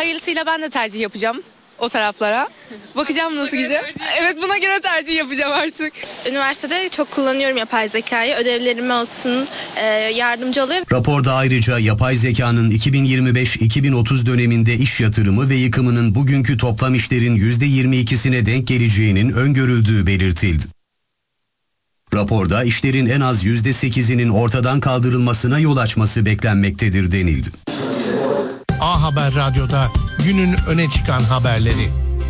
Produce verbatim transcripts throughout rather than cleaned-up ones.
Hayırlısıyla ben de tercih yapacağım o taraflara. Bakacağım nasıl gidecek. Evet, buna göre tercih yapacağım artık. Üniversitede çok kullanıyorum yapay zekayı. Ödevlerime olsun e, yardımcı oluyor. Raporda ayrıca yapay zekanın iki bin yirmi beş iki bin otuz döneminde iş yatırımı ve yıkımının bugünkü toplam işlerin yüzde yirmi ikisine denk geleceğinin öngörüldüğü belirtildi. Raporda işlerin en az yüzde sekizinin ortadan kaldırılmasına yol açması beklenmektedir denildi. A Haber Radyo'da günün öne çıkan haberleri.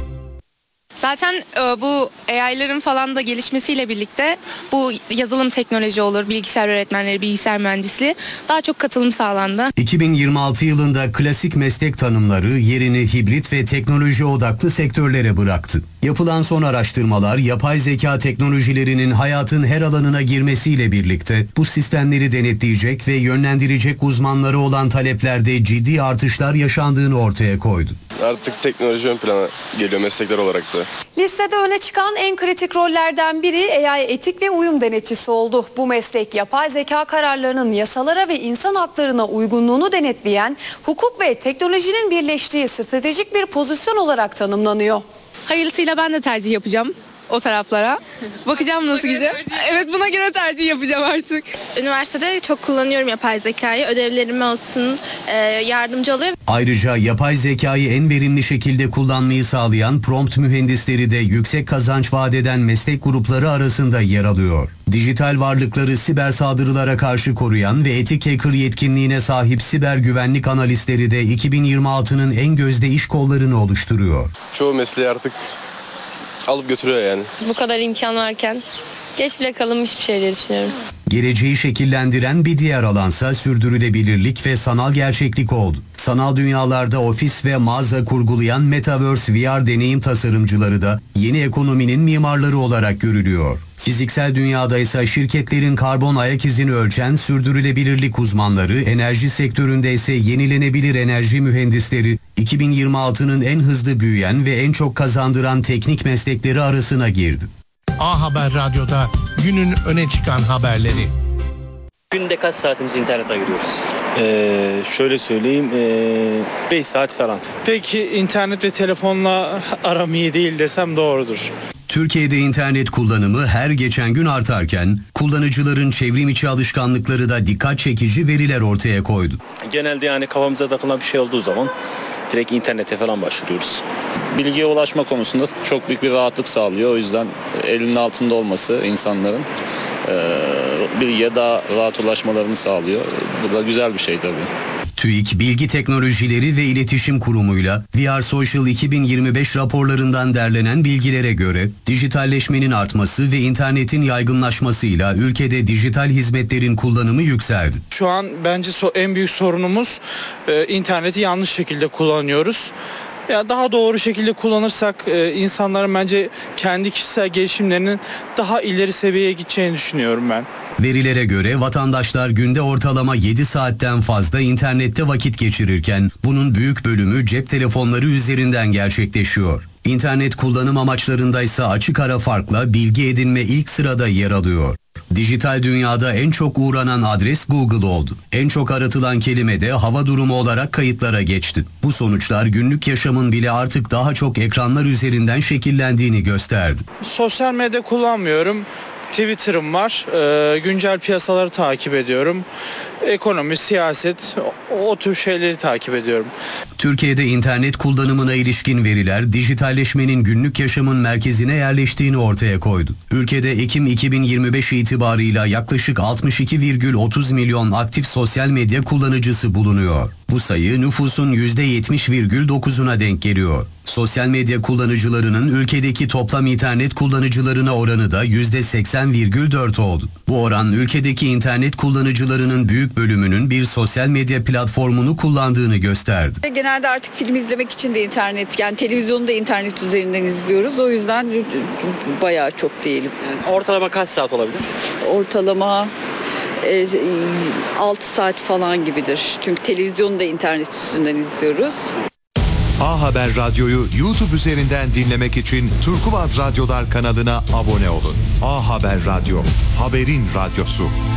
Zaten e, bu A I'ların falan da gelişmesiyle birlikte bu yazılım teknoloji olur, bilgisayar öğretmenleri, bilgisayar mühendisliği daha çok katılım sağlandı. iki bin yirmi altı yılında klasik meslek tanımları yerini hibrit ve teknoloji odaklı sektörlere bıraktı. Yapılan son araştırmalar yapay zeka teknolojilerinin hayatın her alanına girmesiyle birlikte bu sistemleri denetleyecek ve yönlendirecek uzmanları olan taleplerde ciddi artışlar yaşandığını ortaya koydu. Artık teknoloji ön plana geliyor meslekler olarak da. Listede öne çıkan en kritik rollerden biri A I etik ve uyum denetçisi oldu. Bu meslek yapay zeka kararlarının yasalara ve insan haklarına uygunluğunu denetleyen hukuk ve teknolojinin birleştiği stratejik bir pozisyon olarak tanımlanıyor. Hayırlısıyla ben de tercih yapacağım o taraflara. Bakacağım nasıl gidecek. Evet, buna göre tercih yapacağım artık. Üniversitede çok kullanıyorum yapay zekayı. Ödevlerime olsun e, yardımcı oluyor. Ayrıca yapay zekayı en verimli şekilde kullanmayı sağlayan prompt mühendisleri de yüksek kazanç vaat eden meslek grupları arasında yer alıyor. Dijital varlıkları siber saldırılara karşı koruyan ve etik hacker yetkinliğine sahip siber güvenlik analistleri de iki bin yirmi altının en gözde iş kollarını oluşturuyor. Çoğu mesleği artık alıp götürüyor yani. Bu kadar imkan varken geç bile kalınmış bir şey diye düşünüyorum. Geleceği şekillendiren bir diğer alansa sürdürülebilirlik ve sanal gerçeklik oldu. Sanal dünyalarda ofis ve mağaza kurgulayan Metaverse V R deneyim tasarımcıları da yeni ekonominin mimarları olarak görülüyor. Fiziksel dünyada ise şirketlerin karbon ayak izini ölçen sürdürülebilirlik uzmanları, enerji sektöründe ise yenilenebilir enerji mühendisleri iki bin yirmi altının en hızlı büyüyen ve en çok kazandıran teknik meslekleri arasına girdi. A Haber Radyo'da günün öne çıkan haberleri. Günde kaç saatimizi internete ayırıyoruz? Ee, şöyle söyleyeyim, beş ee, saat falan. Peki internet ve telefonla aram iyi değil desem doğrudur. Türkiye'de internet kullanımı her geçen gün artarken kullanıcıların çevrim içi alışkanlıkları da dikkat çekici veriler ortaya koydu. Genelde yani kafamıza takılan bir şey olduğu zaman direkt internete falan başvuruyoruz. Bilgiye ulaşma konusunda çok büyük bir rahatlık sağlıyor. O yüzden elinin altında olması insanların e, bilgiye daha rahat ulaşmalarını sağlıyor. Bu da güzel bir şey tabii. TÜİK Bilgi Teknolojileri ve İletişim Kurumu'yla V R Social iki bin yirmi beş raporlarından derlenen bilgilere göre dijitalleşmenin artması ve internetin yaygınlaşmasıyla ülkede dijital hizmetlerin kullanımı yükseldi. Şu an bence so- en büyük sorunumuz e, interneti yanlış şekilde kullanıyoruz. Ya daha doğru şekilde kullanırsak e, insanların bence kendi kişisel gelişimlerinin daha ileri seviyeye gideceğini düşünüyorum ben. Verilere göre vatandaşlar günde ortalama yedi saatten fazla internette vakit geçirirken bunun büyük bölümü cep telefonları üzerinden gerçekleşiyor. İnternet kullanım amaçlarında ise açık ara farkla bilgi edinme ilk sırada yer alıyor. Dijital dünyada en çok uğranan adres Google oldu. En çok aratılan kelime de hava durumu olarak kayıtlara geçti. Bu sonuçlar günlük yaşamın bile artık daha çok ekranlar üzerinden şekillendiğini gösterdi. Sosyal medya kullanmıyorum. Twitter'ım var. Ee, güncel piyasaları takip ediyorum. Ekonomi, siyaset, o, o tür şeyleri takip ediyorum. Türkiye'de internet kullanımına ilişkin veriler dijitalleşmenin günlük yaşamın merkezine yerleştiğini ortaya koydu. Ülkede Ekim iki bin yirmi beş itibarıyla yaklaşık altmış iki virgül otuz milyon aktif sosyal medya kullanıcısı bulunuyor. Bu sayı nüfusun yüzde yetmiş virgül dokuzuna denk geliyor. Sosyal medya kullanıcılarının ülkedeki toplam internet kullanıcılarına oranı da yüzde seksen virgül dört oldu. Bu oran ülkedeki internet kullanıcılarının büyük bölümünün bir sosyal medya platformunu kullandığını gösterdi. Genelde artık film izlemek için de internet, yani televizyonu da internet üzerinden izliyoruz. O yüzden bayağı çok diyelim. Yani ortalama kaç saat olabilir? Ortalama altı saat falan gibidir. Çünkü televizyonu da internet üstünden izliyoruz. A Haber Radyo'yu YouTube üzerinden dinlemek için Turkuaz Radyolar kanalına abone olun. A Haber Radyo, haberin radyosu.